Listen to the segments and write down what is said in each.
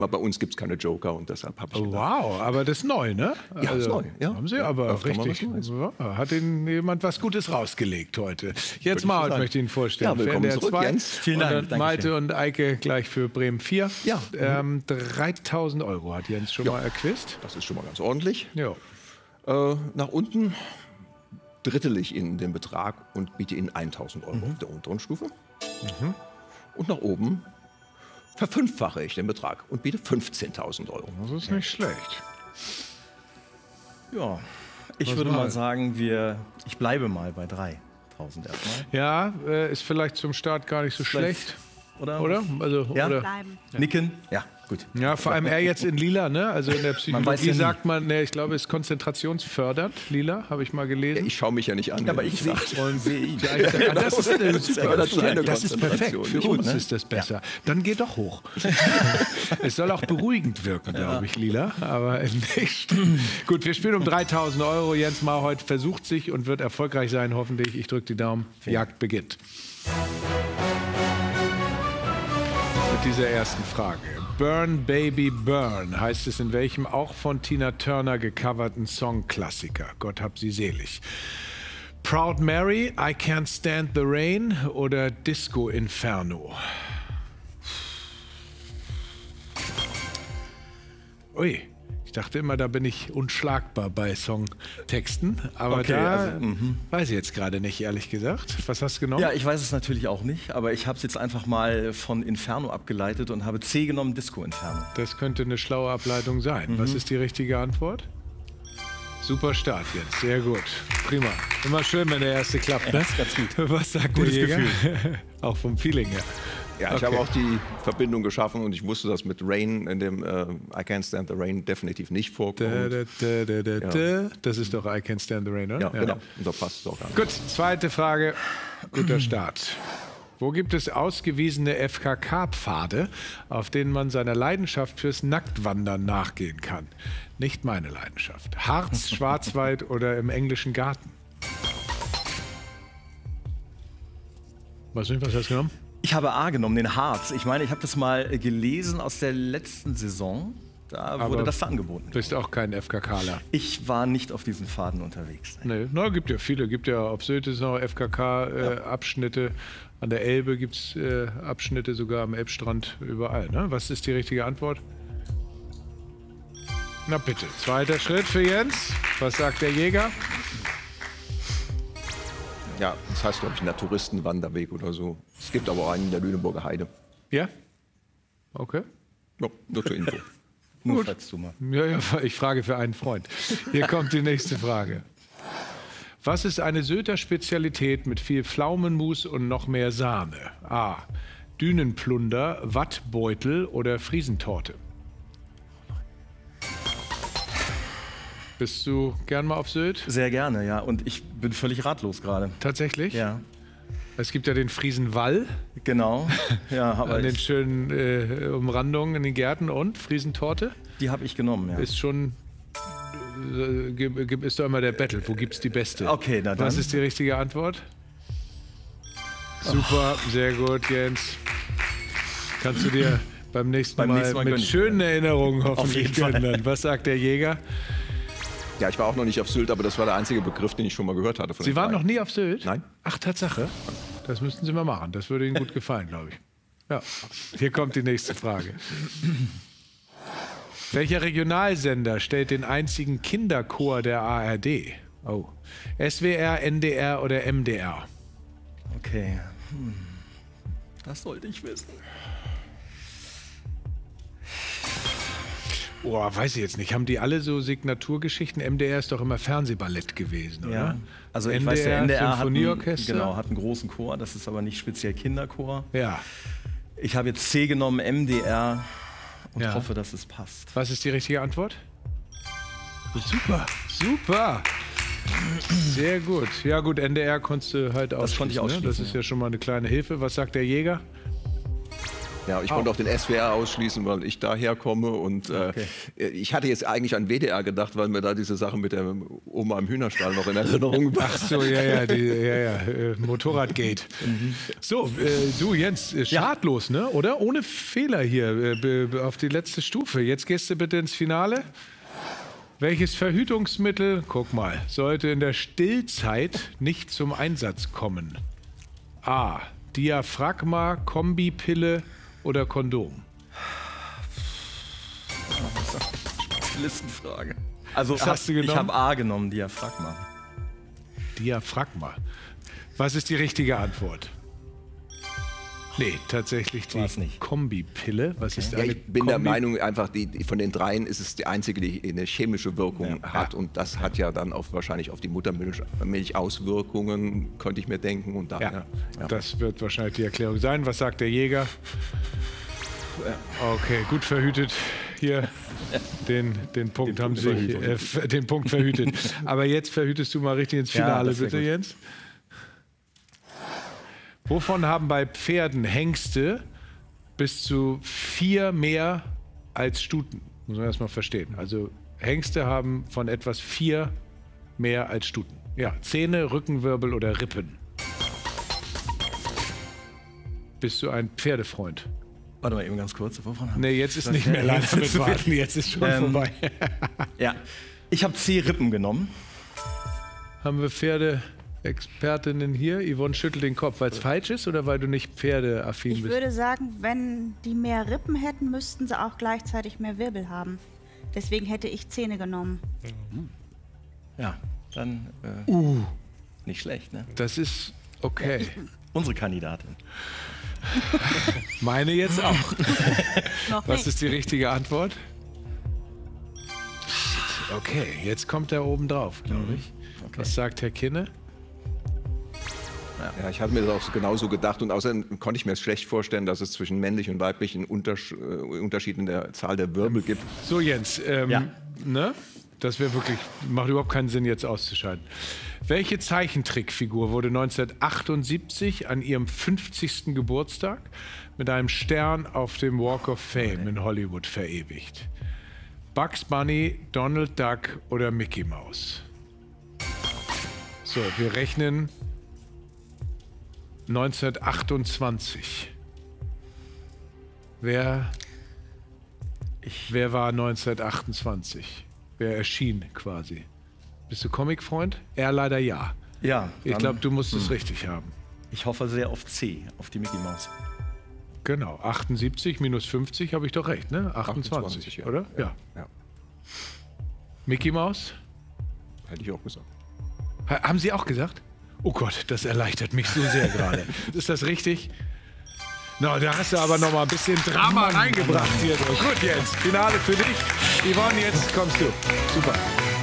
Aber bei uns gibt es keine Joker und deshalb habe ich Wow, aber das ist neu, ne? Ja, Also, ist neu. Ja. Haben Sie aber öfter mal richtig. was Neues. Ja, hat Ihnen jemand was Gutes rausgelegt heute. Jens Maholt möchte ich Ihnen vorstellen. Ja, willkommen der zurück, 2. Jens. Vielen Dank. Und Malte und Eike gleich für Bremen 4. Ja. 3.000 € hat Jens schon mal erquizt. Das ist schon mal ganz ordentlich. Ja. Nach unten drittel ich Ihnen den Betrag und biete Ihnen 1.000 € auf der unteren Stufe. Und nach oben verfünffache ich den Betrag und biete 15.000 €. Das ist nicht schlecht. Ja, ich würde mal sagen, ich bleibe mal bei 3.000 erstmal. Ja, ist vielleicht zum Start gar nicht so schlecht. Oder? Also, Ja? oder? Bleiben. Nicken? Ja, gut. Ja, vor allem er jetzt in Lila, ne? Also in der weiß Psychologie ja nie. sagt man, ne, ich glaube, es ist konzentrationsfördernd. Lila, habe ich mal gelesen. Ich schaue mich ja nicht an. Aber ich sehe Und ihn. ja, das ist super. das ist eine Das ist perfekt. Konzentration. Für Gut, uns ne? ist das besser. Dann geh doch hoch. Es soll auch beruhigend wirken, glaube ich, Lila, aber nicht. Gut, wir spielen um 3.000 €. Jens Maholt versucht sich und wird erfolgreich sein, hoffentlich. Ich drücke die Daumen. Jagd beginnt. Mit dieser ersten Frage. Burn Baby Burn heißt es in welchem auch von Tina Turner gecoverten Songklassiker? Gott hab sie selig. Proud Mary, I Can't Stand the Rain oder Disco Inferno? Ui, ich dachte immer, da bin ich unschlagbar bei Songtexten, aber Okay, da weiß ich jetzt gerade nicht, ehrlich gesagt. Was hast du genommen? Ja, ich weiß es natürlich auch nicht, aber ich habe es jetzt einfach mal von Inferno abgeleitet und habe C genommen, Disco Inferno. Das könnte eine schlaue Ableitung sein. Was ist die richtige Antwort? Super Start jetzt, sehr gut. Prima. Immer schön, wenn der erste klappt, ne? ist ganz gut. Was sagt Gutes der Jäger? Auch vom Feeling her. Ja, ich habe auch die Verbindung geschaffen und ich wusste, dass mit Rain in dem I Can't Stand the Rain definitiv nicht vorkommt. Das ist doch I Can't Stand the Rain, oder? Ja, genau. Und da passt es auch an. Gut, zweite Frage. Guter Start. Wo gibt es ausgewiesene FKK-Pfade, auf denen man seiner Leidenschaft fürs Nacktwandern nachgehen kann? Nicht meine Leidenschaft. Harz, Schwarzwald oder im englischen Garten? Was hast du genommen? Ich habe A genommen, den Harz. Ich meine, ich habe das mal gelesen aus der letzten Saison. Da wurde das angeboten. Bist auch kein FKKler. Ich war nicht auf diesen Pfaden unterwegs. Nee, na, gibt ja viele. Gibt ja auf Sylt ist noch FKK-Abschnitte. An der Elbe gibt es Abschnitte, sogar am Elbstrand, überall. Ne? Was ist die richtige Antwort? Na bitte, zweiter Schritt für Jens. Was sagt der Jäger? Ja, das heißt, glaube ich, Naturistenwanderweg oder so. Es gibt aber auch einen in der Lüneburger Heide. Ja? Okay. Ja, nur zur Info. Nur falls du mal. Ja, ich frage für einen Freund. Hier kommt die nächste Frage. Was ist eine Sylter Spezialität mit viel Pflaumenmus und noch mehr Sahne? A. Dünenplunder, Wattbeutel oder Friesentorte? Bist du gern mal auf Sylt? Sehr gerne, ja. Und ich bin völlig ratlos gerade. Tatsächlich? Ja, Es gibt ja den Friesenwall genau. Ja, aber an den schönen Umrandungen in den Gärten und Friesentorte. die habe ich genommen, ja. Ist schon, ist doch immer der Battle. Wo gibt's die beste? Okay, na dann. Was ist die richtige Antwort? Super, sehr gut, Jens. Kannst du dir beim nächsten Mal nächsten Mal mit gönnen. schönen Erinnerungen hoffentlich jeden Fall. gönnen. Was sagt der Jäger? Ja, ich war auch noch nicht auf Sylt, aber das war der einzige Begriff, den ich schon mal gehört hatte. Von Sie den waren drei. noch nie auf Sylt? Nein. Ach, Tatsache. Das müssten Sie mal machen. Das würde Ihnen gut gefallen, glaube ich. Ja, hier kommt die nächste Frage. Welcher Regionalsender stellt den einzigen Kinderchor der ARD? Oh. SWR, NDR oder MDR? Okay. Das sollte ich wissen. Oh, weiß ich jetzt nicht. Haben die alle so Signaturgeschichten? MDR ist doch immer Fernsehballett gewesen, oder? Ja. Also ich weiß, der NDR Symphonieorchester. hat einen großen Chor, das ist aber nicht speziell Kinderchor. Ja. Ich habe jetzt C genommen, MDR, und Ja. hoffe, dass es passt. Was ist die richtige Antwort? Super, super. Sehr gut. Ja gut, NDR konntest du halt ausschließen. konnte ich ausschließen, Ne? Das ist ja schon mal eine kleine Hilfe. Was sagt der Jäger? Ja, ich konnte auch den SWR ausschließen, weil ich daher komme. Und ich hatte jetzt eigentlich an WDR gedacht, weil mir da diese Sache mit der Oma im Hühnerstall noch in Erinnerung war. Ach so, Motorradgate. So, du Jens, schadlos, ne? Oder? Ohne Fehler hier auf die letzte Stufe. Jetzt gehst du bitte ins Finale. Welches Verhütungsmittel, guck mal, sollte in der Stillzeit nicht zum Einsatz kommen? A. Diaphragma, Kombipille oder Kondom? Listenfrage. Also Was hast du genommen? Ich habe A genommen, Diaphragma. Diaphragma. Was ist die richtige Antwort? Nee, tatsächlich die Kombipille. Was ist ja, ich bin der Meinung, einfach von den dreien ist es die einzige, die eine chemische Wirkung hat. Und das hat ja dann wahrscheinlich auf die Muttermilch Auswirkungen, könnte ich mir denken. Und daher, das wird wahrscheinlich die Erklärung sein. Was sagt der Jäger? Okay, gut verhütet. Hier den Punkt haben Sie den Punkt verhütet. Aber jetzt verhütest du mal richtig ins Finale, bitte, Jens. Wovon haben bei Pferden Hengste bis zu 4 mehr als Stuten? Muss man erstmal verstehen. Also Hengste haben von etwas 4 mehr als Stuten. Ja, Zähne, Rückenwirbel oder Rippen. Bist du ein Pferdefreund? Warte mal eben ganz kurz. Wovon haben Nee, jetzt ist nicht mehr leider mit Warten. Jetzt ist schon vorbei. Ja, ich habe C-Rippen genommen. Haben wir Pferdeexpertinnen hier? Yvonne schüttelt den Kopf, weil es falsch ist oder weil du nicht pferdeaffin bist? Ich würde sagen, wenn die mehr Rippen hätten, müssten sie auch gleichzeitig mehr Wirbel haben. Deswegen hätte ich Zähne genommen. Ja, dann nicht schlecht, ne? Das ist okay. Unsere Kandidatin. Meine jetzt auch. Noch Was nicht. ist die richtige Antwort? Okay, jetzt kommt er oben drauf, glaube ich. Okay. Was sagt Herr Kinne? Ja, ich hatte mir das auch genauso gedacht. Und außerdem konnte ich mir schlecht vorstellen, dass es zwischen männlich und weiblich einen Unterschied in der Zahl der Wirbel gibt. So, Jens, ne? Das wäre wirklich, macht überhaupt keinen Sinn, jetzt auszuscheiden. Welche Zeichentrickfigur wurde 1978 an ihrem 50. Geburtstag mit einem Stern auf dem Walk of Fame in Hollywood verewigt? Bugs Bunny, Donald Duck oder Mickey Mouse? So, wir rechnen 1928. Wer war 1928? Wer erschien quasi? Bist du Comicfreund? Er leider ja. Ja. Ich glaube, du musst es richtig haben. Ich hoffe sehr auf C, auf die Mickey Mouse. Genau, 78 minus 50 habe ich doch recht, ne? 28, ja. oder? Ja. Ja. Mickey Mouse? Hätte ich auch gesagt. Haben Sie auch gesagt? Oh Gott, das erleichtert mich so sehr gerade. Ist das richtig? No, da hast du aber noch mal ein bisschen Drama reingebracht hier. Gut, Jens, Finale für dich. Yvonne, jetzt kommst du. Super.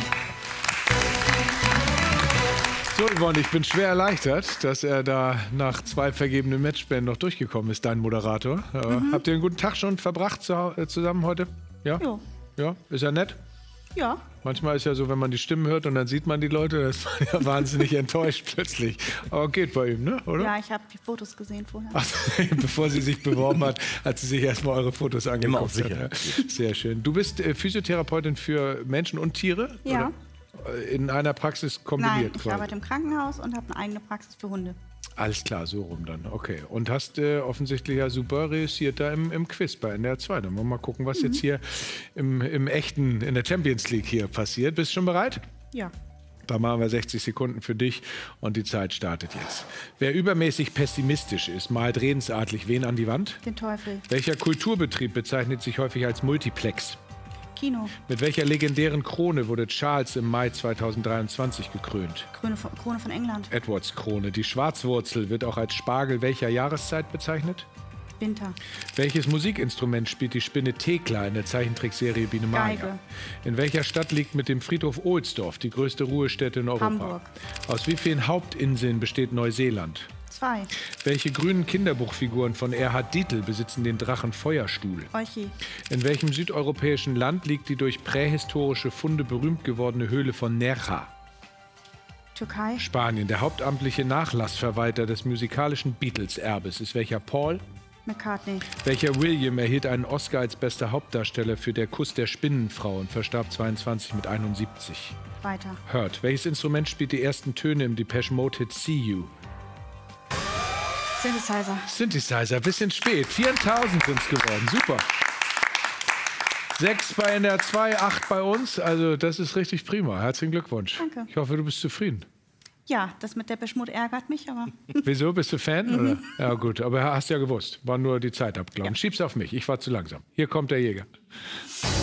So, Yvonne, ich bin schwer erleichtert, dass er da nach 2 vergebenen Matchbällen noch durchgekommen ist, dein Moderator. Habt ihr einen guten Tag schon verbracht zusammen heute? Ja? Jo. Ja? Ist er nett? Ja. Manchmal ist ja so, wenn man die Stimmen hört und dann sieht man die Leute, da ist man ja wahnsinnig enttäuscht plötzlich. Aber geht bei ihm, ne? Oder? Ja, ich habe die Fotos gesehen vorher. Ach, bevor sie sich beworben hat sie sich erstmal eure Fotos angeguckt. Immer auf sicher. Ja. Sehr schön. Du bist Physiotherapeutin für Menschen und Tiere? Ja. Oder? In einer Praxis kombiniert Nein, ich quasi? arbeite im Krankenhaus und habe eine eigene Praxis für Hunde. Alles klar, so rum dann. Okay. Und hast offensichtlich ja super reüssiert da im Quiz bei NDR 2. Dann wollen wir mal gucken, was jetzt hier im echten, in der Champions League hier passiert. Bist du schon bereit? Ja. Da machen wir 60 Sekunden für dich und die Zeit startet jetzt. Wer übermäßig pessimistisch ist, malt redensartlich wen an die Wand? Den Teufel. Welcher Kulturbetrieb bezeichnet sich häufig als Multiplex? Kino. Mit welcher legendären Krone wurde Charles im Mai 2023 gekrönt? Krone von England. Edwards Krone. Die Schwarzwurzel wird auch als Spargel welcher Jahreszeit bezeichnet? Winter. Welches Musikinstrument spielt die Spinne Thekla in der Zeichentrickserie Biene Maya? Geige. In welcher Stadt liegt mit dem Friedhof Ohlsdorf die größte Ruhestätte in Europa? Hamburg. Aus wie vielen Hauptinseln besteht Neuseeland? 2. Welche grünen Kinderbuchfiguren von Erhard Dietl besitzen den Drachen Feuerstuhl? Olchi. In welchem südeuropäischen Land liegt die durch prähistorische Funde berühmt gewordene Höhle von Nerja? Türkei. Spanien. Der hauptamtliche Nachlassverwalter des musikalischen Beatles-Erbes ist welcher Paul? McCartney. Welcher William erhielt einen Oscar als bester Hauptdarsteller für Der Kuss der Spinnenfrau und verstarb 22 mit 71? Weiter. Hurt. Welches Instrument spielt die ersten Töne im Depeche Mode Hit See You? Synthesizer. Synthesizer, bisschen spät. 4.000 sind es geworden. Super. 6 bei NDR 2, 8 bei uns. Also das ist richtig prima. Herzlichen Glückwunsch. Danke. Ich hoffe, du bist zufrieden. Ja, das mit der Beschmut ärgert mich, aber... Wieso? Bist du Fan? Oder? Ja gut, aber hast ja gewusst. War nur die Zeit abgelaufen. Ja. Schieb's auf mich. Ich war zu langsam. Hier kommt der Jäger.